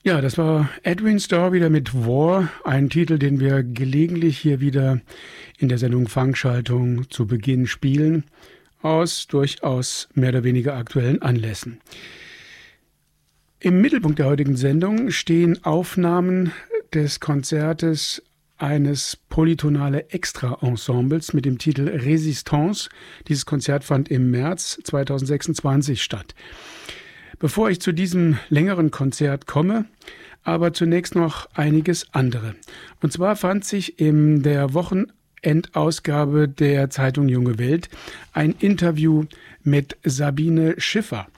Ja, das war Edwin Starr wieder mit War, ein Titel, den wir gelegentlich hier wieder in der Sendung Fangschaltung zu Beginn spielen, aus durchaus mehr oder weniger aktuellen Anlässen. Im Mittelpunkt der heutigen Sendung stehen Aufnahmen des Konzertes eines polytonale Extra-Ensembles mit dem Titel Resistance. Dieses Konzert fand im März 2026 statt. Bevor ich zu diesem längeren Konzert komme, aber zunächst noch einiges andere. Und zwar fand sich in der Wochenendausgabe der Zeitung Junge Welt ein Interview mit Sabine Schiffer.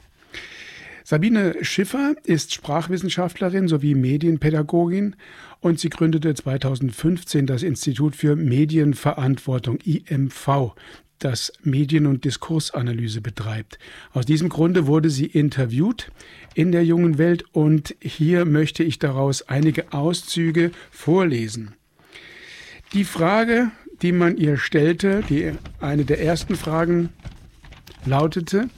Sabine Schiffer ist Sprachwissenschaftlerin sowie Medienpädagogin und sie gründete 2015 das Institut für Medienverantwortung IMV, das Medien- und Diskursanalyse betreibt. Aus diesem Grunde wurde sie interviewt in der Jungen Welt und hier möchte ich daraus einige Auszüge vorlesen. Die Frage, die man ihr stellte, eine der ersten Fragen lautete: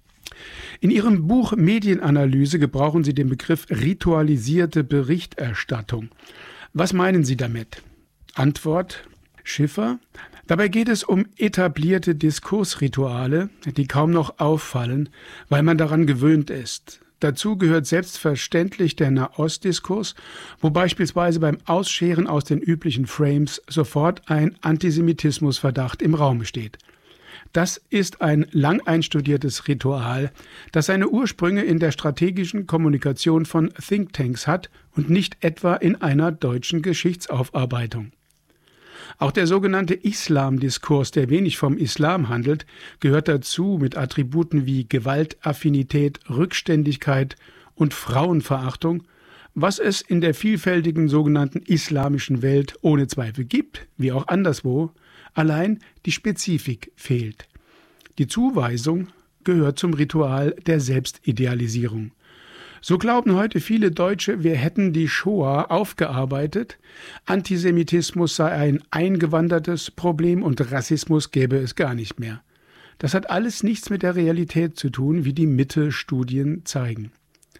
In Ihrem Buch Medienanalyse gebrauchen Sie den Begriff ritualisierte Berichterstattung. Was meinen Sie damit? Antwort Schiffer: Dabei geht es um etablierte Diskursrituale, die kaum noch auffallen, weil man daran gewöhnt ist. Dazu gehört selbstverständlich der Nahostdiskurs, wo beispielsweise beim Ausscheren aus den üblichen Frames sofort ein Antisemitismusverdacht im Raum steht. Das ist ein lang einstudiertes Ritual, das seine Ursprünge in der strategischen Kommunikation von Thinktanks hat und nicht etwa in einer deutschen Geschichtsaufarbeitung. Auch der sogenannte Islamdiskurs, der wenig vom Islam handelt, gehört dazu mit Attributen wie Gewaltaffinität, Rückständigkeit und Frauenverachtung, was es in der vielfältigen sogenannten islamischen Welt ohne Zweifel gibt, wie auch anderswo, allein die Spezifik fehlt. Die Zuweisung gehört zum Ritual der Selbstidealisierung. So glauben heute viele Deutsche, wir hätten die Shoah aufgearbeitet, Antisemitismus sei ein eingewandertes Problem und Rassismus gäbe es gar nicht mehr. Das hat alles nichts mit der Realität zu tun, wie die Mitte-Studien zeigen.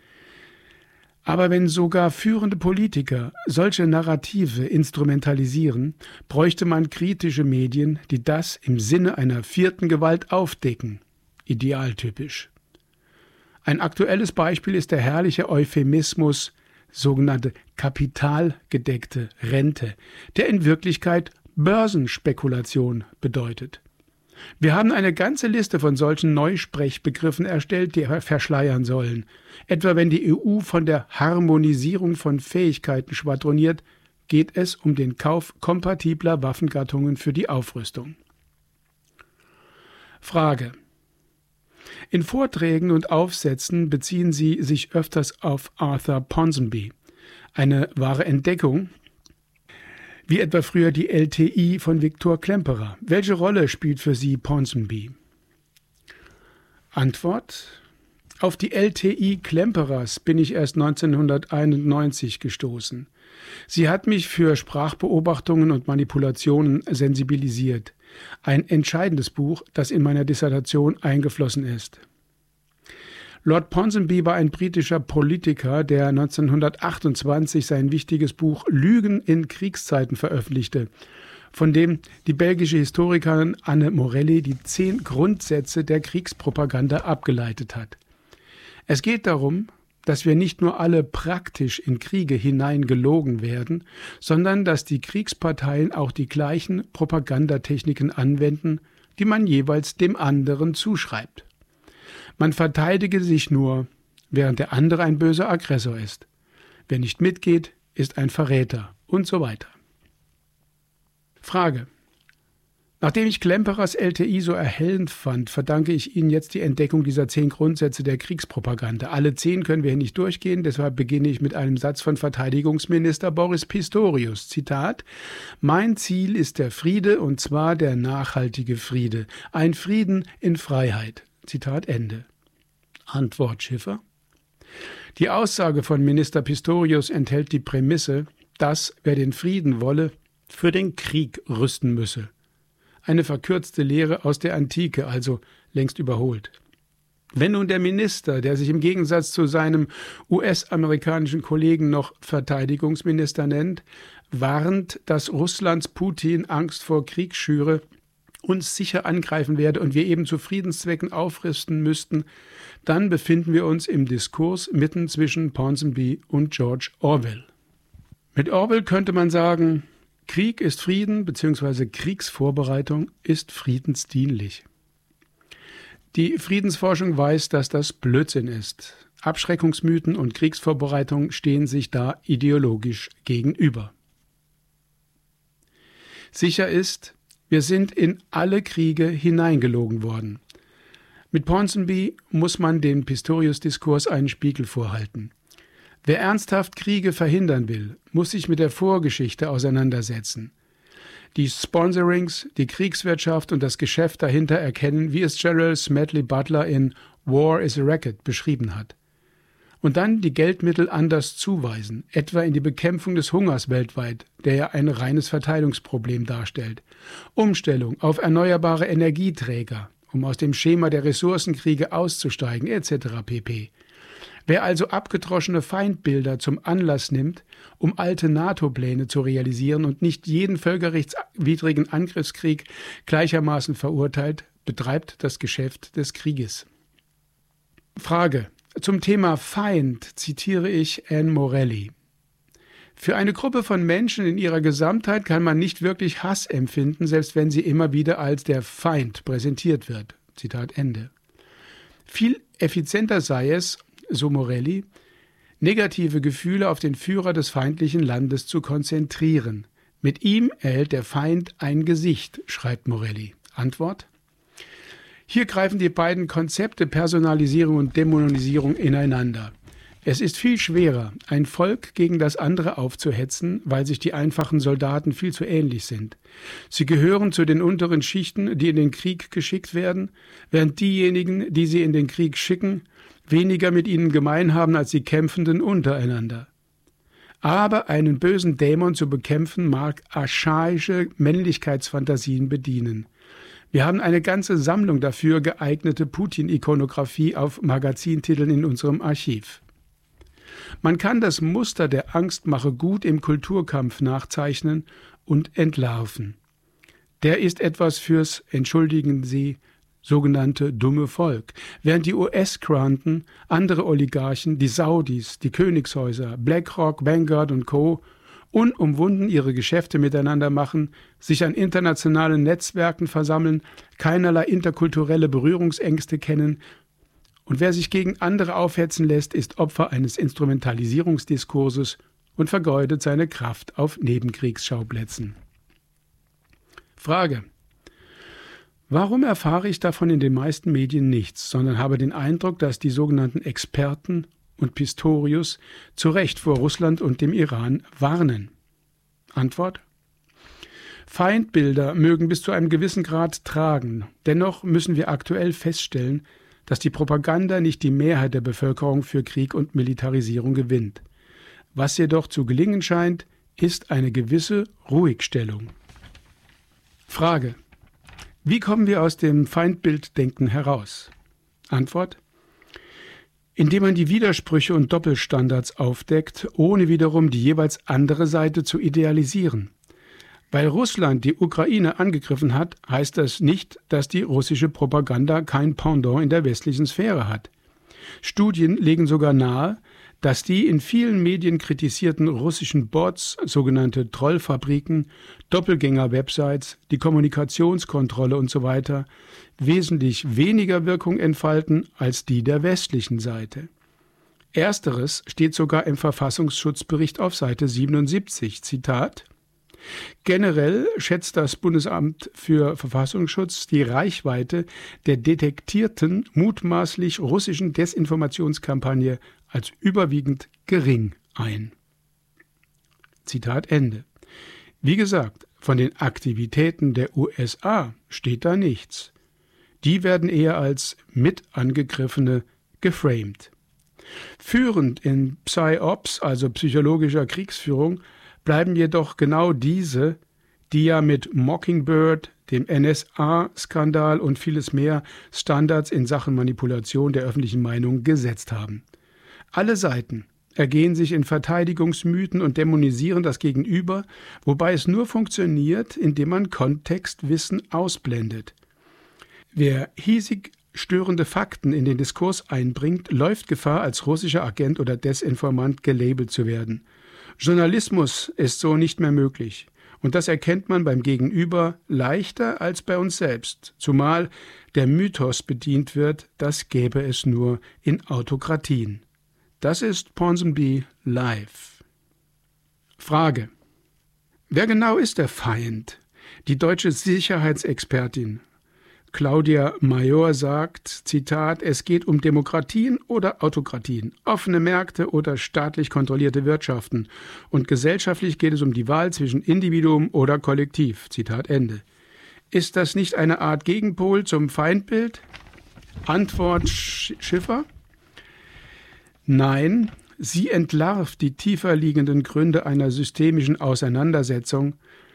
Aber wenn sogar führende Politiker solche Narrative instrumentalisieren, bräuchte man kritische Medien, die das im Sinne einer vierten Gewalt aufdecken. Idealtypisch. Ein aktuelles Beispiel ist der herrliche Euphemismus, sogenannte kapitalgedeckte Rente, der in Wirklichkeit Börsenspekulation bedeutet. Wir haben eine ganze Liste von solchen Neusprechbegriffen erstellt, die verschleiern sollen. Etwa wenn die EU von der Harmonisierung von Fähigkeiten schwadroniert, geht es um den Kauf kompatibler Waffengattungen für die Aufrüstung. Frage: In Vorträgen und Aufsätzen beziehen Sie sich öfters auf Arthur Ponsonby, eine wahre Entdeckung, wie etwa früher die LTI von Viktor Klemperer. Welche Rolle spielt für Sie Ponsonby? Antwort: Auf die LTI Klemperers bin ich erst 1991 gestoßen. Sie hat mich für Sprachbeobachtungen und Manipulationen sensibilisiert. Ein entscheidendes Buch, das in meiner Dissertation eingeflossen ist. Lord Ponsonby war ein britischer Politiker, der 1928 sein wichtiges Buch Lügen in Kriegszeiten veröffentlichte, von dem die belgische Historikerin Anne Morelli die 10 Grundsätze der Kriegspropaganda abgeleitet hat. Es geht darum, dass wir nicht nur alle praktisch in Kriege hineingelogen werden, sondern dass die Kriegsparteien auch die gleichen Propagandatechniken anwenden, die man jeweils dem anderen zuschreibt. Man verteidige sich nur, während der andere ein böser Aggressor ist. Wer nicht mitgeht, ist ein Verräter und so weiter. Frage: Nachdem ich Klemperers LTI so erhellend fand, verdanke ich Ihnen jetzt die Entdeckung dieser 10 Grundsätze der Kriegspropaganda. Alle 10 können wir hier nicht durchgehen, deshalb beginne ich mit einem Satz von Verteidigungsminister Boris Pistorius. Zitat: Mein Ziel ist der Friede, und zwar der nachhaltige Friede. Ein Frieden in Freiheit. Zitat Ende. Antwort Schiffer: Die Aussage von Minister Pistorius enthält die Prämisse, dass, wer den Frieden wolle, für den Krieg rüsten müsse. Eine verkürzte Lehre aus der Antike, also längst überholt. Wenn nun der Minister, der sich im Gegensatz zu seinem US-amerikanischen Kollegen noch Verteidigungsminister nennt, warnt, dass Russlands Putin Angst vor Krieg schüre, uns sicher angreifen werde und wir eben zu Friedenszwecken aufrüsten müssten, dann befinden wir uns im Diskurs mitten zwischen Ponsonby und George Orwell. Mit Orwell könnte man sagen, Krieg ist Frieden bzw. Kriegsvorbereitung ist friedensdienlich. Die Friedensforschung weiß, dass das Blödsinn ist. Abschreckungsmythen und Kriegsvorbereitung stehen sich da ideologisch gegenüber. Sicher ist, wir sind in alle Kriege hineingelogen worden. Mit Ponsonby muss man dem Pistorius-Diskurs einen Spiegel vorhalten. Wer ernsthaft Kriege verhindern will, muss sich mit der Vorgeschichte auseinandersetzen. Die Sponsorings, die Kriegswirtschaft und das Geschäft dahinter erkennen, wie es General Smedley Butler in War is a Racket beschrieben hat. Und dann die Geldmittel anders zuweisen, etwa in die Bekämpfung des Hungers weltweit, der ja ein reines Verteilungsproblem darstellt. Umstellung auf erneuerbare Energieträger, um aus dem Schema der Ressourcenkriege auszusteigen, etc. pp. Wer also abgedroschene Feindbilder zum Anlass nimmt, um alte NATO-Pläne zu realisieren und nicht jeden völkerrechtswidrigen Angriffskrieg gleichermaßen verurteilt, betreibt das Geschäft des Krieges. Frage. Zum Thema Feind zitiere ich Anne Morelli. Für eine Gruppe von Menschen in ihrer Gesamtheit kann man nicht wirklich Hass empfinden, selbst wenn sie immer wieder als der Feind präsentiert wird. Zitat Ende. Viel effizienter sei es, so Morelli, negative Gefühle auf den Führer des feindlichen Landes zu konzentrieren. Mit ihm erhält der Feind ein Gesicht, schreibt Morelli. Antwort? Hier greifen die beiden Konzepte Personalisierung und Dämonisierung ineinander. Es ist viel schwerer, ein Volk gegen das andere aufzuhetzen, weil sich die einfachen Soldaten viel zu ähnlich sind. Sie gehören zu den unteren Schichten, die in den Krieg geschickt werden, während diejenigen, die sie in den Krieg schicken, weniger mit ihnen gemein haben als die Kämpfenden untereinander. Aber einen bösen Dämon zu bekämpfen mag archaische Männlichkeitsfantasien bedienen. Wir haben eine ganze Sammlung dafür geeignete Putin-Ikonografie auf Magazintiteln in unserem Archiv. Man kann das Muster der Angstmache gut im Kulturkampf nachzeichnen und entlarven. Der ist etwas fürs, entschuldigen Sie, sogenannte dumme Volk, während die US-Granten, andere Oligarchen, die Saudis, die Königshäuser, BlackRock, Vanguard und Co. unumwunden ihre Geschäfte miteinander machen, sich an internationalen Netzwerken versammeln, keinerlei interkulturelle Berührungsängste kennen, und wer sich gegen andere aufhetzen lässt, ist Opfer eines Instrumentalisierungsdiskurses und vergeudet seine Kraft auf Nebenkriegsschauplätzen. Frage. Warum erfahre ich davon in den meisten Medien nichts, sondern habe den Eindruck, dass die sogenannten Experten und Pistorius zu Recht vor Russland und dem Iran warnen? Antwort: Feindbilder mögen bis zu einem gewissen Grad tragen. Dennoch müssen wir aktuell feststellen, dass die Propaganda nicht die Mehrheit der Bevölkerung für Krieg und Militarisierung gewinnt. Was jedoch zu gelingen scheint, ist eine gewisse Ruhigstellung. Frage: Wie kommen wir aus dem Feindbilddenken heraus? Antwort: Indem man die Widersprüche und Doppelstandards aufdeckt, ohne wiederum die jeweils andere Seite zu idealisieren. Weil Russland die Ukraine angegriffen hat, heißt das nicht, dass die russische Propaganda kein Pendant in der westlichen Sphäre hat. Studien legen sogar nahe, dass die in vielen Medien kritisierten russischen Bots, sogenannte Trollfabriken, Doppelgänger-Websites, die Kommunikationskontrolle usw. wesentlich weniger Wirkung entfalten als die der westlichen Seite. Ersteres steht sogar im Verfassungsschutzbericht auf Seite 77, Zitat: Generell schätzt das Bundesamt für Verfassungsschutz die Reichweite der detektierten, mutmaßlich russischen Desinformationskampagne als überwiegend gering ein. Zitat Ende. Wie gesagt, von den Aktivitäten der USA steht da nichts. Die werden eher als Mitangegriffene geframed. Führend in Psy-Ops, also psychologischer Kriegsführung, bleiben jedoch genau diese, die ja mit Mockingbird, dem NSA-Skandal und vieles mehr Standards in Sachen Manipulation der öffentlichen Meinung gesetzt haben. Alle Seiten ergehen sich in Verteidigungsmythen und dämonisieren das Gegenüber, wobei es nur funktioniert, indem man Kontextwissen ausblendet. Wer hiesig störende Fakten in den Diskurs einbringt, läuft Gefahr, als russischer Agent oder Desinformant gelabelt zu werden. Journalismus ist so nicht mehr möglich. Und das erkennt man beim Gegenüber leichter als bei uns selbst, zumal der Mythos bedient wird, das gäbe es nur in Autokratien. Das ist Ponsonby live. Frage: Wer genau ist der Feind? Die deutsche Sicherheitsexpertin Claudia Major sagt, Zitat, es geht um Demokratien oder Autokratien, offene Märkte oder staatlich kontrollierte Wirtschaften und gesellschaftlich geht es um die Wahl zwischen Individuum oder Kollektiv. Zitat Ende. Ist das nicht eine Art Gegenpol zum Feindbild? Antwort Schiffer: Nein, sie entlarvt die tiefer liegenden Gründe einer systemischen Auseinandersetzung,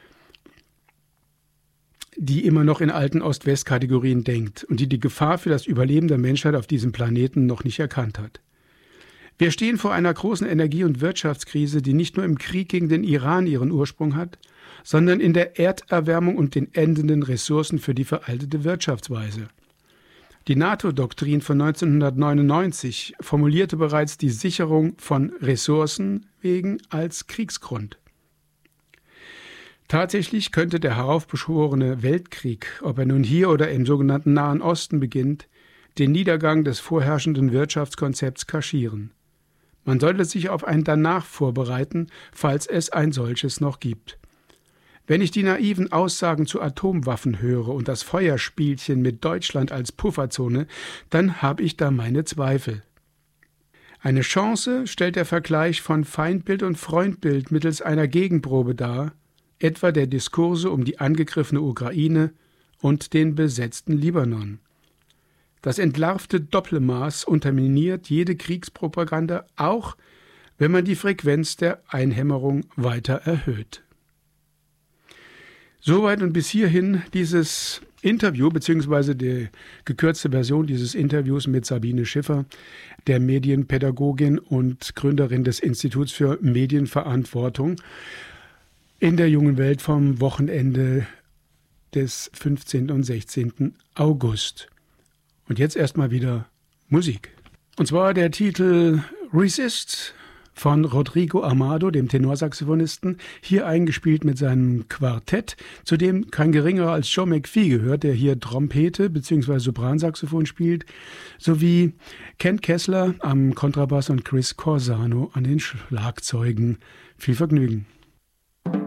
die immer noch in alten Ost-West-Kategorien denkt und die Gefahr für das Überleben der Menschheit auf diesem Planeten noch nicht erkannt hat. Wir stehen vor einer großen Energie- und Wirtschaftskrise, die nicht nur im Krieg gegen den Iran ihren Ursprung hat, sondern in der Erderwärmung und den endenden Ressourcen für die veraltete Wirtschaftsweise. Die NATO-Doktrin von 1999 formulierte bereits die Sicherung von Ressourcen wegen als Kriegsgrund. Tatsächlich könnte der heraufbeschworene Weltkrieg, ob er nun hier oder im sogenannten Nahen Osten beginnt, den Niedergang des vorherrschenden Wirtschaftskonzepts kaschieren. Man sollte sich auf ein Danach vorbereiten, falls es ein solches noch gibt. Wenn ich die naiven Aussagen zu Atomwaffen höre und das Feuerspielchen mit Deutschland als Pufferzone, dann habe ich da meine Zweifel. Eine Chance stellt der Vergleich von Feindbild und Freundbild mittels einer Gegenprobe dar, etwa der Diskurse um die angegriffene Ukraine und den besetzten Libanon. Das entlarvte Doppelmaß unterminiert jede Kriegspropaganda, auch wenn man die Frequenz der Einhämmerung weiter erhöht. Soweit und bis hierhin dieses Interview, beziehungsweise die gekürzte Version dieses Interviews mit Sabine Schiffer, der Medienpädagogin und Gründerin des Instituts für Medienverantwortung, in der Jungen Welt vom Wochenende des 15. und 16. August. Und jetzt erstmal wieder Musik. Und zwar der Titel Resist von Rodrigo Amado, dem Tenorsaxophonisten, hier eingespielt mit seinem Quartett, zu dem kein geringerer als Joe McPhee gehört, der hier Trompete bzw. Sopransaxophon spielt, sowie Ken Kessler am Kontrabass und Chris Corsano an den Schlagzeugen. Viel Vergnügen.